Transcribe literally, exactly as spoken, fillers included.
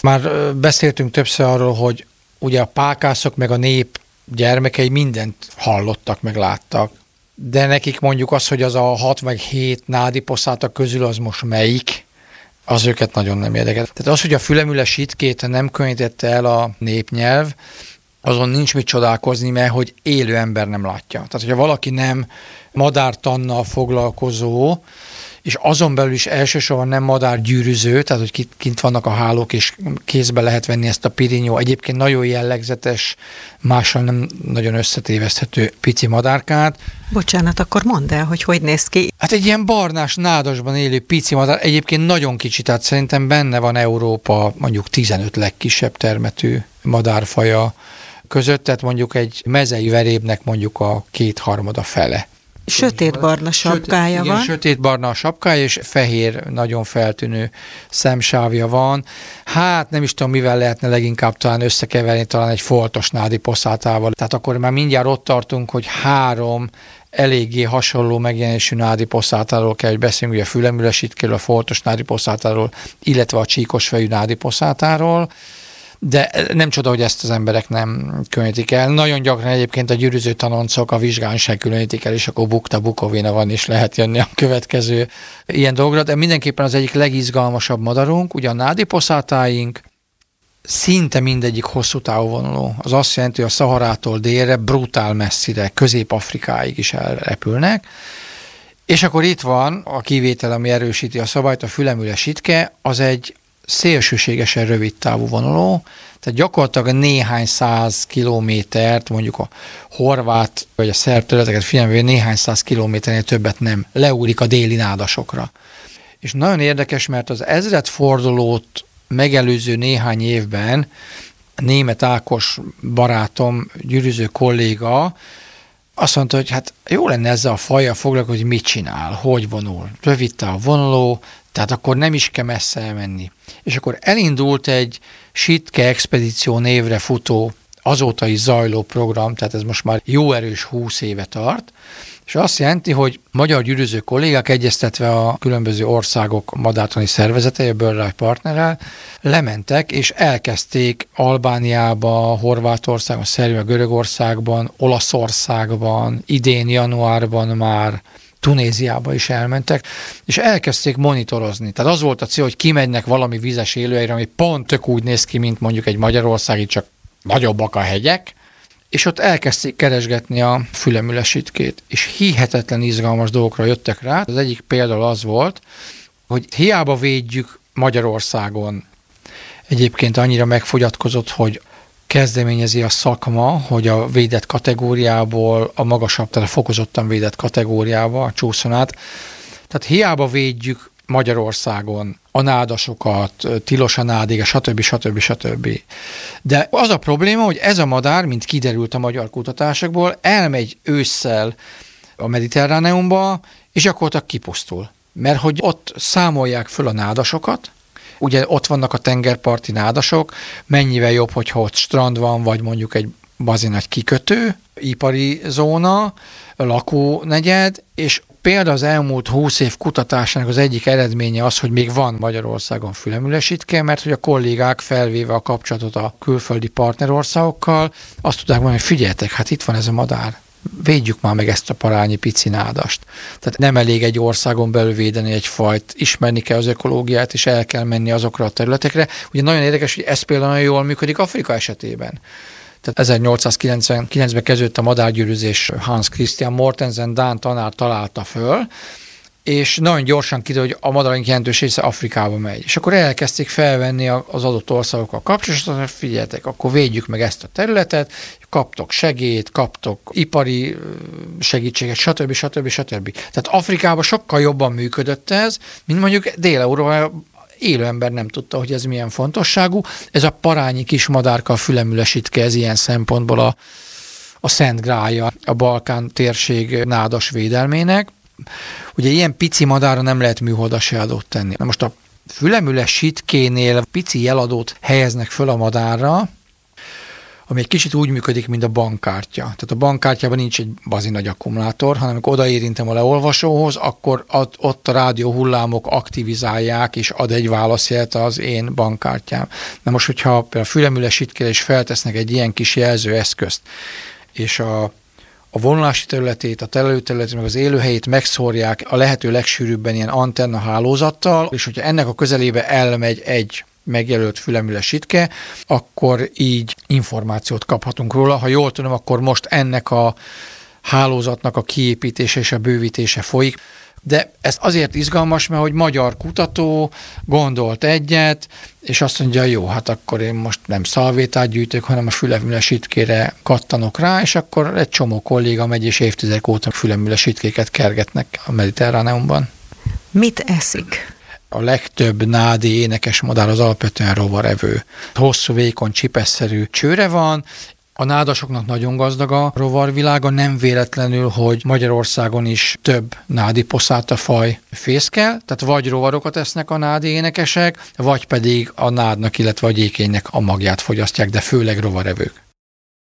Már beszéltünk többször arról, hogy ugye a pákászok meg a nép gyermekei mindent hallottak, meg láttak. De nekik mondjuk az, hogy az a hat meg hét nádiposzáta közül az most melyik, az őket nagyon nem érdekel. Tehát az, hogy a fülemüles sitkét nem könnyítette el a népnyelv, azon nincs mit csodálkozni, mert hogy élő ember nem látja. Tehát, hogyha valaki nem madártannal foglalkozó, és azon belül is elsősorban nem madárgyűrűző, tehát, hogy kint vannak a hálók, és kézbe lehet venni ezt a pirinyó, egyébként nagyon jellegzetes, mással nem nagyon összetéveszthető pici madárkát. Bocsánat, akkor mondd el, hogy hogy néz ki. Hát egy ilyen barnás nádasban élő pici madár, egyébként nagyon kicsi, tehát szerintem benne van Európa mondjuk tizenöt legkisebb termetű madárfaja között, tehát mondjuk egy mezei verébnek mondjuk a kétharmada fele. Sötétbarna sapkája Sötét, van. Igen, sötétbarna a sapkája, és fehér, nagyon feltűnő szemsávja van. Hát nem is tudom, mivel lehetne leginkább talán összekeverni, talán egy foltos nádiposzátával. Tehát akkor már mindjárt ott tartunk, hogy három eléggé hasonló megjelenésű nádiposzátáról kell, hogy beszéljünk, ugye a fülemülesítkéről, a foltos nádiposzátáról, illetve a csíkosfejű nádiposzátáról. De nem csoda, hogy ezt az emberek nem különítik el. Nagyon gyakran egyébként a gyűrűző tanoncok a vizsgán sem különítik el, és akkor bukta bukovina van, és lehet jönni a következő ilyen dolgra. De mindenképpen az egyik legizgalmasabb madarunk, ugye a nádiposzátáink, szinte mindegyik hosszú távú vonuló. Az azt jelenti, hogy a Szaharától délre, brutál messzire, Közép-Afrikáig is elrepülnek. És akkor itt van a kivétel, ami erősíti a szabályt, a fülemüles sitke, az egy szélsőségesen rövid távú vonuló, tehát gyakorlatilag néhány száz kilométert, mondjuk a horvát vagy a szerb területeket figyelembe, néhány száz kilométernél többet nem leúrik a déli nádasokra. És nagyon érdekes, mert az ezredfordulót megelőző néhány évben Németh Ákos barátom, gyűrűző kolléga azt mondta, hogy hát jó lenne ezzel a fajjal foglalkozni, hogy mit csinál, hogy vonul. Rövid távú vonuló, tehát akkor nem is kell messze elmenni. És akkor elindult egy Sitke Expedíció névre futó, azóta is zajló program, tehát ez most már jó erős húsz éve tart, és azt jelenti, hogy magyar gyűrűző kollégák egyeztetve a különböző országok madártani szervezetei, a BirdLife partnerrel, lementek, és elkezdték Albániába, Horvátországban, Szerbiában, Görögországban, Olaszországban, idén januárban már Tunéziába is elmentek, és elkezdték monitorozni. Tehát az volt a cél, hogy kimegynek valami vizes élőhelyre, ami pont tök úgy néz ki, mint mondjuk egy magyarországi, csak nagyobbak a hegyek, és ott elkezdték keresgetni a fülemüles sitkét, és hihetetlen izgalmas dolgokra jöttek rá. Az egyik például az volt, hogy hiába védjük Magyarországon, egyébként annyira megfogyatkozott, hogy kezdeményezi a szakma, hogy a védett kategóriából a magasabb, tehát a fokozottan védett kategóriába a csúszonát. Tehát hiába védjük Magyarországon a nádasokat, tilos a nádig, stb. stb. stb. De az a probléma, hogy ez a madár, mint kiderült a magyar kutatásokból, elmegy ősszel a Mediterráneumba, és akkor ott kipusztul. Mert hogy ott számolják föl a nádasokat, ugye ott vannak a tengerparti nádasok, mennyivel jobb, hogyha ott strand van, vagy mondjuk egy bazi nagy kikötő, ipari zóna, lakónegyed, és például az elmúlt húsz év kutatásának az egyik eredménye az, hogy még van Magyarországon fülemüles sitke, mert hogy a kollégák felvéve a kapcsolatot a külföldi partnerországokkal, azt tudták mondani, hogy figyeljetek, hát itt van ez a madár. Védjük már meg ezt a parányi pici nádast. Tehát nem elég egy országon belül védeni egy fajt, ismerni kell az ökológiát, és el kell menni azokra a területekre. Ugye nagyon érdekes, hogy ez például nagyon jól működik Afrika esetében. Tehát ezernyolcszázkilencvenkilencben kezdődött a madárgyűrűzés, Hans Christian Mortensen dán tanár találta föl, és nagyon gyorsan kiderül, hogy a madarak jelentős része Afrikába megy. És akkor elkezdték felvenni az adott országokkal kapcsolatot, hogy figyeljetek, akkor védjük meg ezt a területet, kaptok segélyt, kaptok ipari segítséget, stb. stb. stb. Tehát Afrikában sokkal jobban működött ez, mint mondjuk Dél-Európában. Élő ember nem tudta, hogy ez milyen fontosságú. Ez a parányi kis madárka, a fülemüles sitke, ez ilyen szempontból a, a szent grálja a Balkán térség nádas védelmének. Ugye ilyen pici madárra nem lehet műholdas jeladót tenni. Na most a fülemüles sitkénél pici jeladót helyeznek föl a madárra, ami egy kicsit úgy működik, mint a bankkártya. Tehát a bankkártyában nincs egy bazi nagy akkumulátor, hanem amikor odaérintem a leolvasóhoz, akkor ott a rádió hullámok aktivizálják, és ad egy válaszjelet az én bankkártyám. Na most, hogyha például fülemülesítkére is feltesznek egy ilyen kis jelzőeszközt, és a, a vonulási területét, a telelőterületét, meg az élőhelyét megszórják a lehető legsűrűbben ilyen antenna hálózattal, és hogyha ennek a közelébe elmegy egy megjelölt fülemülesítke, akkor így információt kaphatunk róla. Ha jól tudom, akkor most ennek a hálózatnak a kiépítése és a bővítése folyik. De ez azért izgalmas, mert hogy magyar kutató gondolt egyet, és azt mondja, jó, hát akkor én most nem szalvétát gyűjtök, hanem a fülemülesítkére kattanok rá, és akkor egy csomó kolléga megy, és évtizedek óta fülemülesítkéket kergetnek a Mediterráneumban. Mit eszik? A legtöbb nádi énekes madár az alapvetően rovarevő. Hosszú, vékony, csipesszerű csőre van. A nádasoknak nagyon gazdag a rovarvilága, nem véletlenül, hogy Magyarországon is több nádi poszáta faj fészkel, tehát vagy rovarokat esznek a nádi énekesek, vagy pedig a nádnak, illetve a gyékénynek a magját fogyasztják, de főleg rovarevők.